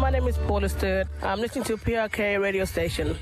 My name is Paula Sturt. I'm listening to PRK radio station.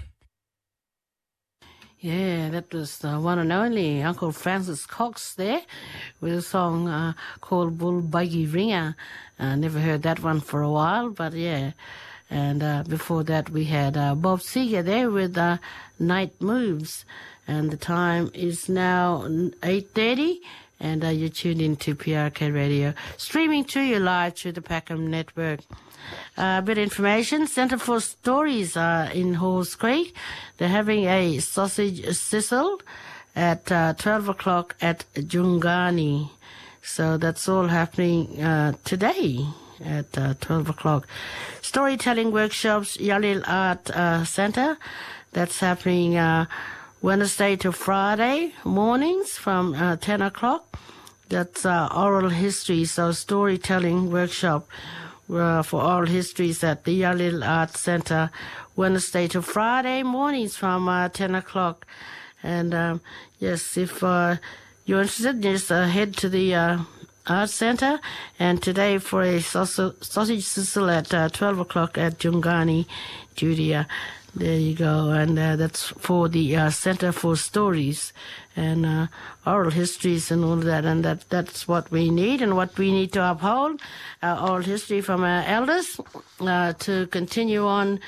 Yeah, that was the one and only Uncle Francis Cox there with a song called Bull Buggy Ringer. Never heard that one for a while, but yeah. And before that we had Bob Seger there with Night Moves. And the time is now 8:30, and you're tuned into PRK Radio, streaming to you live through the Packham Network. A bit of information. Centre for Stories in Halls Creek. They're having a sausage sizzle at 12 o'clock at Jungani. So that's all happening today at 12 o'clock. Storytelling workshops, Yalil Art Centre. That's happening Wednesday to Friday mornings from 10 o'clock. That's oral history, so storytelling workshop for oral histories at the Yalil Art Centre, Wednesday to Friday mornings from 10 o'clock. And yes, if you're interested, just head to the Art Centre. And today for a sausage sizzle at 12 o'clock at Jungani, Judea. There you go. And that's for the Centre for Stories and oral histories and all that. And that's what we need and what we need to uphold, oral history from our elders to continue on,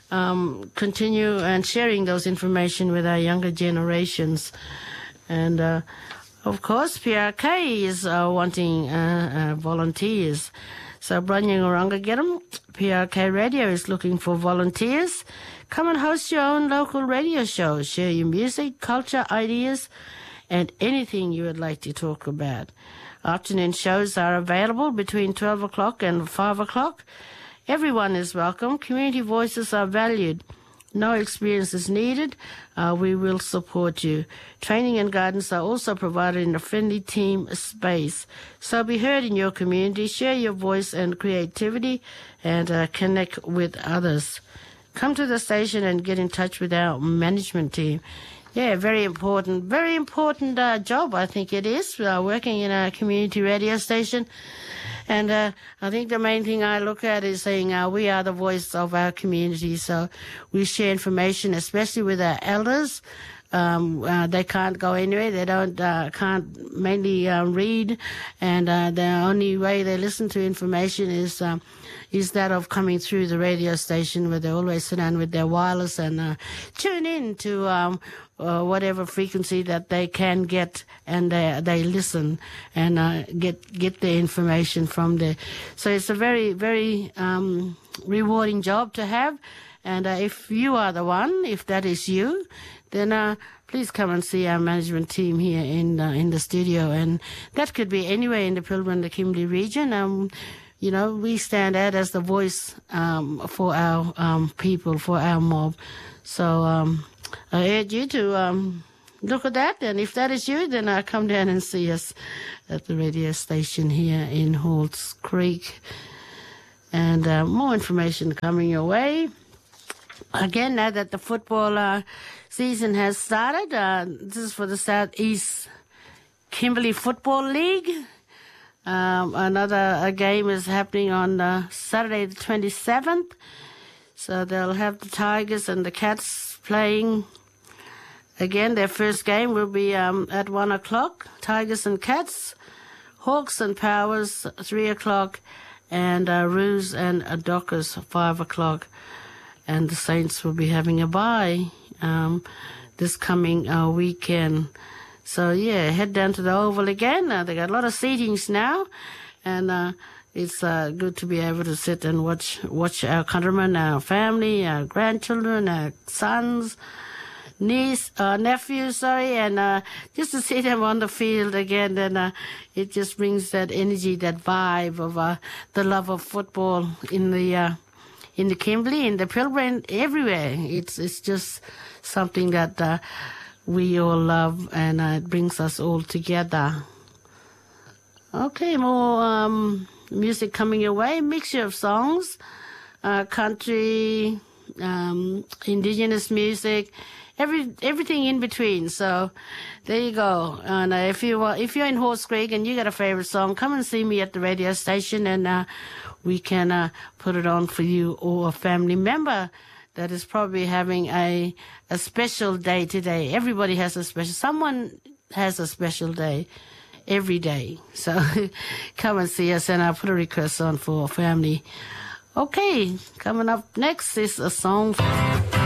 continue and sharing those information with our younger generations. And, of course, PRK is wanting volunteers. So, Branyangoranga get 'em. PRK Radio is looking for volunteers. Come and host your own local radio show. Share your music, culture, ideas, and anything you would like to talk about. Afternoon shows are available between 12 o'clock and 5 o'clock. Everyone is welcome. Community voices are valued. No experience is needed. We will support you. Training and guidance are also provided in a friendly team space. So be heard in your community. Share your voice and creativity and connect with others. Come to the station and get in touch with our management team. Yeah, very important job, I think it is, working in a community radio station. And I think the main thing I look at is saying we are the voice of our community. So we share information, especially with our elders. They can't go anywhere. They can't mainly read. And the only way they listen to information is that of coming through the radio station, where they always sit down with their wireless and tune in to whatever frequency that they can get, and they listen and get the information from there. So it's a very, very rewarding job to have. And if you are the one, if that is you, then please come and see our management team here in the studio. And that could be anywhere in the Pilbara and the Kimberley region. You know, we stand out as the voice for our people, for our mob. So I urge you to look at that. And if that is you, then come down and see us at the radio station here in Halls Creek. And more information coming your way. Again, now that the football season has started, this is for the South East Kimberley Football League. Another game is happening on Saturday the 27th. So they'll have the Tigers and the Cats playing again. Their first game will be at 1 o'clock. Tigers and Cats. Hawks and Powers, 3 o'clock. And Roos and Dockers, 5 o'clock. And the Saints will be having a bye this coming weekend. So, yeah, head down to the Oval again. They got a lot of seatings now. And it's good to be able to sit and watch our countrymen, our family, our grandchildren, our sons, nephews, and just to see them on the field again. And it just brings that energy, that vibe of the love of football in the Kimberley, in the Pilbara, and everywhere. It's just something that we all love, and it brings us all together. Okay, more music coming your way. Mixture of songs, country, indigenous music, everything in between. So there you go. And if you're in Horse Creek and you got a favorite song, come and see me at the radio station, and we can put it on for you or a family member that is probably having a special day today. Everybody has a special. Someone has a special day every day. So come and see us, and I'll put a request on for a family. Okay, coming up next is a song